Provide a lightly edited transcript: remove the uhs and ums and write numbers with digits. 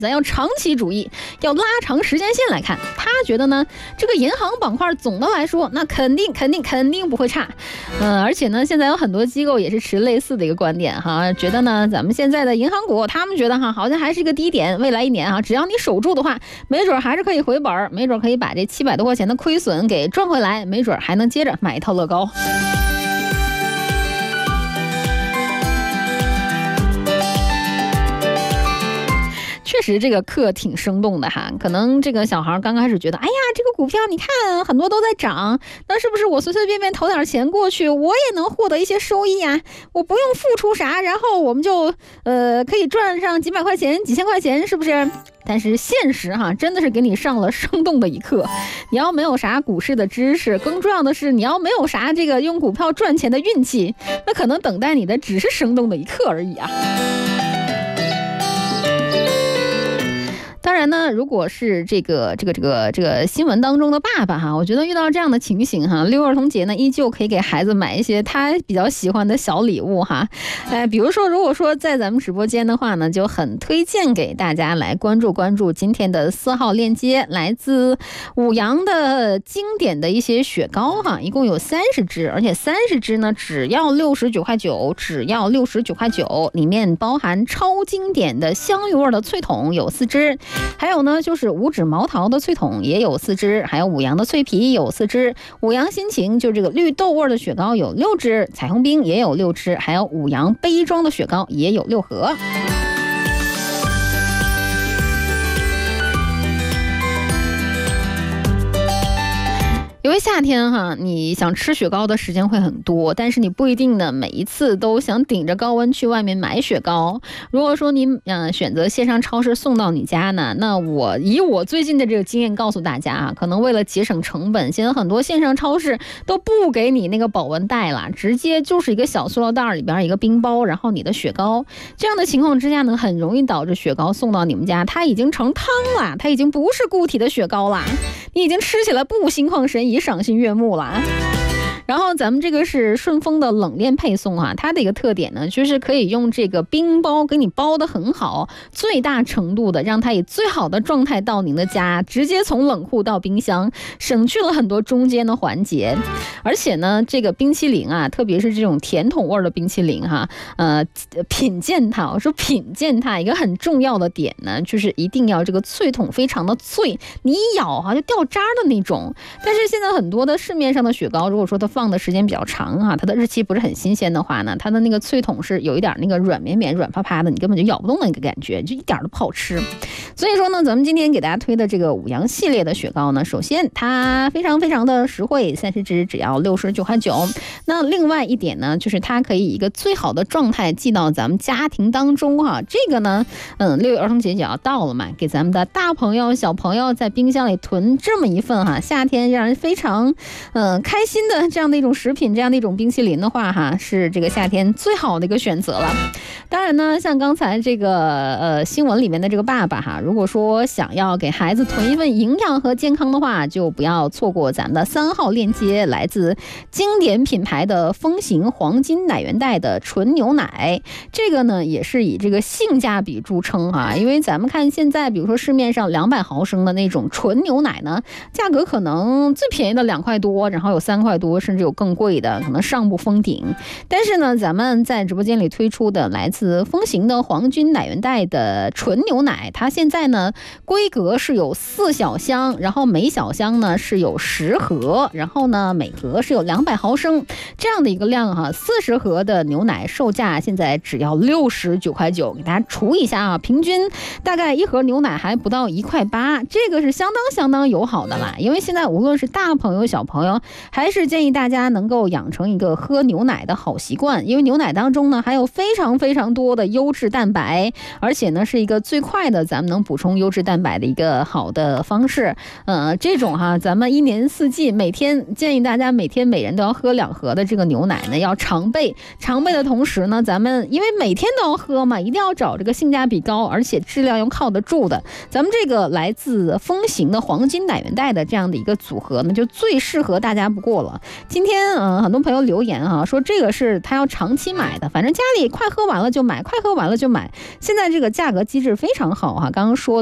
咱要长期主义，要拉长时间线来看。他觉得呢，这个银行板块总的来说，那肯定不会差。而且呢，现在有很多机构也是持类似的一个观点哈，觉得呢，咱们现在的银行股，他们觉得哈，好像还是一个低点，未来1年啊，只要你守住的话，没准还是可以回本，没准可以把这700多块钱的亏损给赚回来，没准还能接着买一套乐高。确实这个课挺生动的哈，可能这个小孩刚开始觉得，哎呀，这个股票你看很多都在涨，那是不是我随随便便投点钱过去，我也能获得一些收益啊？我不用付出啥，然后我们就可以赚上几百块钱、几千块钱，是不是？但是现实哈，真的是给你上了生动的一课。你要没有啥股市的知识，更重要的是你要没有啥这个用股票赚钱的运气，那可能等待你的只是生动的一课而已啊。当然呢，如果是这个新闻当中的爸爸哈，我觉得遇到这样的情形哈，6儿童节呢依旧可以给孩子买一些他比较喜欢的小礼物哈。比如说，如果说在咱们直播间的话呢，就很推荐给大家来关注今天的4号链接，来自五羊的经典的一些雪糕哈，一共有30支，而且30支呢只要69块9，只要69块9，里面包含超经典的香芋味的脆筒有4支。还有呢，就是五指毛桃的脆筒也有4支，还有五羊的脆皮有4支，五羊心情就这个绿豆味的雪糕有6支，彩虹冰也有6支，还有五羊杯装的雪糕也有6盒。因为夏天哈，你想吃雪糕的时间会很多，但是你不一定呢每一次都想顶着高温去外面买雪糕。如果说你选择线上超市送到你家呢，那以我最近的这个经验告诉大家啊，可能为了节省成本，现在很多线上超市都不给你那个保温袋了，直接就是一个小塑料袋里边一个冰包，然后你的雪糕。这样的情况之下呢，很容易导致雪糕送到你们家，它已经成汤了，它已经不是固体的雪糕了，你已经吃起来不心旷神怡、赏心悦目了。然后咱们这个是顺丰的冷链配送啊，它的一个特点呢，就是可以用这个冰包给你包得很好，最大程度的让它以最好的状态到您的家，直接从冷库到冰箱，省去了很多中间的环节。而且呢，这个冰淇淋啊，特别是这种甜筒味的冰淇淋哈，品鉴它，我说品鉴它一个很重要的点呢，就是一定要这个脆筒非常的脆，你一咬哈就掉渣的那种。但是现在很多的市面上的雪糕，如果说它放的时间比较长哈，它的日期不是很新鲜的话呢，它的那个脆筒是有一点那个软绵绵、软趴趴的，你根本就咬不动的那个感觉，就一点都不好吃。所以说呢，咱们今天给大家推的这个五羊系列的雪糕呢，首先它非常非常的实惠，30支只要69块9。那另外一点呢，就是它可以一个最好的状态寄到咱们家庭当中哈。这个呢，6月儿童节就要到了嘛，给咱们的大朋友小朋友在冰箱里囤这么一份哈，夏天让人非常开心的这样的一种食品，这样的一种冰淇淋的话哈，是这个夏天最好的一个选择了。当然呢，像刚才这个新闻里面的这个爸爸哈，如果说想要给孩子囤一份营养和健康的话，就不要错过咱们的3号链接，来自经典品牌的风行黄金奶源袋的纯牛奶。这个呢也是以这个性价比著称哈，因为咱们看现在比如说市面上200毫升的那种纯牛奶呢，价格可能最便宜的2块多，然后有3块多，甚至有更贵的，可能上不封顶。但是呢，咱们在直播间里推出的来自风行的黄金奶源袋的纯牛奶，它现在呢规格是有4小箱，然后每小箱呢是有10盒，然后呢每盒是有200毫升这样的一个量哈，40盒的牛奶售价现在只要69块9，给大家除一下啊，平均大概一盒牛奶还不到1块8，这个是相当友好的啦。因为现在无论是大朋友小朋友，还是建议大家能够养成一个喝牛奶的好习惯，因为牛奶当中呢还有非常非常多的优质蛋白，而且呢是一个最快的咱们能补充优质蛋白的一个好的方式。这种哈，咱们1年4季每天建议大家每天每人都要喝2盒的这个牛奶呢，要常备的同时呢，咱们因为每天都要喝嘛，一定要找这个性价比高而且质量又靠得住的。咱们这个来自风行的黄金奶源袋的这样的一个组合呢，就最适合大家不过了。今天很多朋友留言哈，说这个是他要长期买的，反正家里快喝完了就买，快喝完了就买。现在这个价格机制非常好哈，刚刚刚说